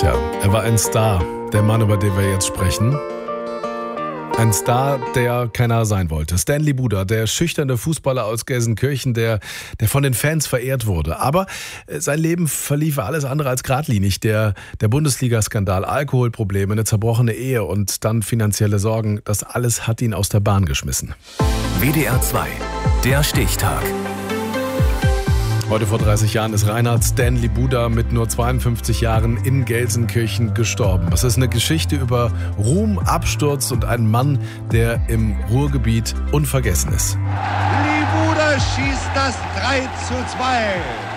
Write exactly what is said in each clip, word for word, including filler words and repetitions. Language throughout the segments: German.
Tja, er war ein Star, der Mann, über den wir jetzt sprechen. Ein Star, der keiner sein wollte. Stan Libuda, der schüchterne Fußballer aus Gelsenkirchen, der, der von den Fans verehrt wurde. Aber sein Leben verlief alles andere als geradlinig. Der, der Bundesliga-Skandal, Alkoholprobleme, eine zerbrochene Ehe und dann finanzielle Sorgen, das alles hat ihn aus der Bahn geschmissen. W D R zwei, der Stichtag. Heute vor dreißig Jahren ist Reinhard Stan Libuda mit nur zweiundfünfzig Jahren in Gelsenkirchen gestorben. Das ist eine Geschichte über Ruhm, Absturz und einen Mann, der im Ruhrgebiet unvergessen ist. Libuda schießt das drei zu zwei.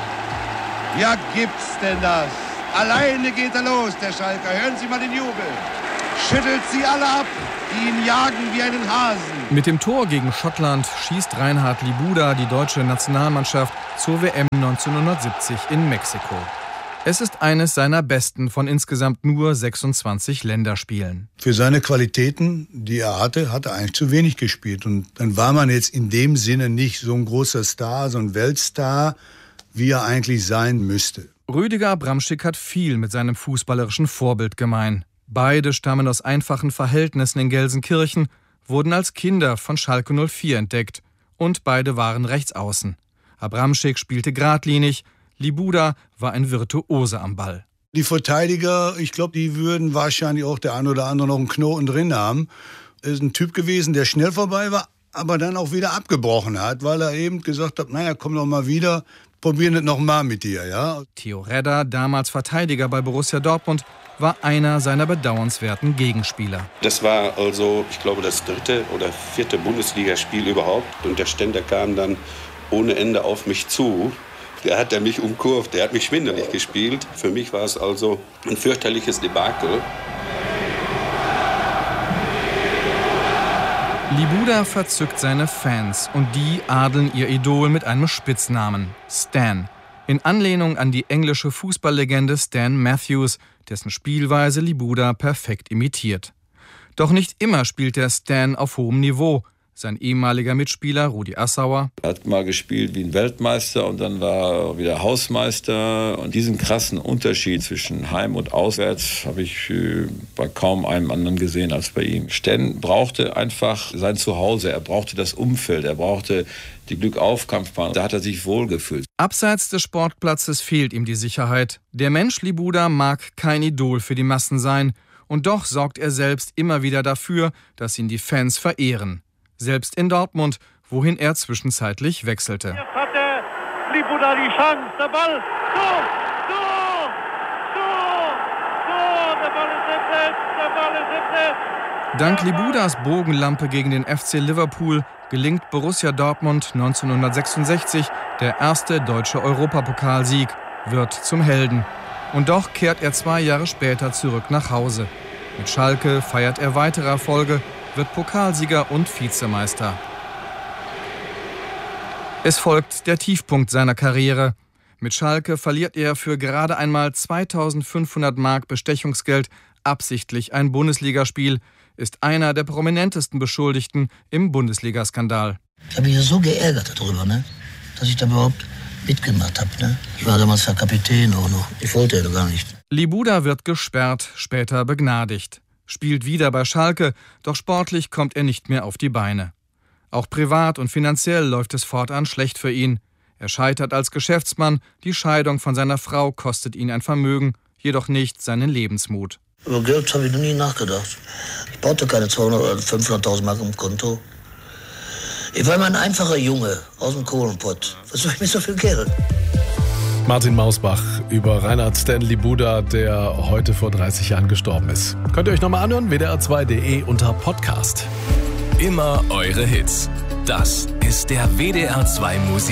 Ja, gibt's denn das? Alleine geht er los, der Schalker. Hören Sie mal den Jubel. Schüttelt sie alle ab, die ihn jagen wie einen Hasen. Mit dem Tor gegen Schottland schießt Reinhard Libuda die deutsche Nationalmannschaft zur W M neunzehnhundertsiebzig in Mexiko. Es ist eines seiner besten von insgesamt nur sechsundzwanzig Länderspielen. Für seine Qualitäten, die er hatte, hat er eigentlich zu wenig gespielt. Und dann war man jetzt in dem Sinne nicht so ein großer Star, so ein Weltstar, wie er eigentlich sein müsste. Rüdiger Abramschick hat viel mit seinem fußballerischen Vorbild gemein. Beide stammen aus einfachen Verhältnissen in Gelsenkirchen, wurden als Kinder von Schalke null vier entdeckt und beide waren Rechtsaußen. Abramschick spielte geradlinig, Libuda war ein Virtuose am Ball. Die Verteidiger, ich glaube, die würden wahrscheinlich auch der ein oder andere noch einen Knoten drin haben. Er ist ein Typ gewesen, der schnell vorbei war, aber dann auch wieder abgebrochen hat, weil er eben gesagt hat, naja, komm doch mal wieder, probieren es noch mal mit dir, ja. Theo Redder, damals Verteidiger bei Borussia Dortmund, war einer seiner bedauernswerten Gegenspieler. Das war also, ich glaube, das dritte oder vierte Bundesligaspiel überhaupt. Und der Ständer kam dann ohne Ende auf mich zu. Der hat er mich umkurvt, der hat mich schwindelig gespielt. Für mich war es also ein fürchterliches Debakel. Libuda verzückt seine Fans und die adeln ihr Idol mit einem Spitznamen, Stan. In Anlehnung an die englische Fußballlegende Stan Matthews, dessen Spielweise Libuda perfekt imitiert. Doch nicht immer spielt der Stan auf hohem Niveau. Sein ehemaliger Mitspieler Rudi Assauer Er hat mal gespielt wie ein Weltmeister und dann war er wieder Hausmeister. Und diesen krassen Unterschied zwischen Heim und Auswärts habe ich äh, bei kaum einem anderen gesehen als bei ihm. Stan brauchte einfach sein Zuhause, er brauchte das Umfeld, er brauchte die Glückauf-Kampfbahn. Da hat er sich wohlgefühlt. Abseits des Sportplatzes fehlt ihm die Sicherheit. Der Mensch Libuda mag kein Idol für die Massen sein. Und doch sorgt er selbst immer wieder dafür, dass ihn die Fans verehren. Selbst in Dortmund, wohin er zwischenzeitlich wechselte. Jetzt hatte Libuda die Chance, der Ball, Tor, Tor, Tor, Tor, der Ball ist im Netz, der Ball ist im Netz. Dank Libudas Bogenlampe gegen den F C Liverpool gelingt Borussia Dortmund neunzehnhundertsechsundsechzig der erste deutsche Europapokalsieg, wird zum Helden. Und doch kehrt er zwei Jahre später zurück nach Hause. Mit Schalke feiert er weitere Erfolge, wird Pokalsieger und Vizemeister. Es folgt der Tiefpunkt seiner Karriere. Mit Schalke verliert er für gerade einmal zweitausendfünfhundert Mark Bestechungsgeld absichtlich ein Bundesligaspiel, ist einer der prominentesten Beschuldigten im Bundesliga-Skandal. Ich habe mich so geärgert darüber, ne? Dass ich da überhaupt mitgemacht habe. Ne? Ich war damals der Kapitän auch noch. Ich wollte ja gar nicht. Libuda wird gesperrt, später begnadigt. Spielt wieder bei Schalke, doch sportlich kommt er nicht mehr auf die Beine. Auch privat und finanziell läuft es fortan schlecht für ihn. Er scheitert als Geschäftsmann, die Scheidung von seiner Frau kostet ihn ein Vermögen, jedoch nicht seinen Lebensmut. Über Geld habe ich noch nie nachgedacht. Ich brauchte keine zweihundert oder fünfhunderttausend Mark im Konto. Ich war immer ein einfacher Junge aus dem Kohlenpott. Was soll ich mit so viel Geld? Martin Mausbach über Reinhard Stan Libuda, der heute vor dreißig Jahren gestorben ist. Könnt ihr euch nochmal anhören? W D R zwei punkt de unter Podcast. Immer eure Hits. Das ist der W D R zwei Musik.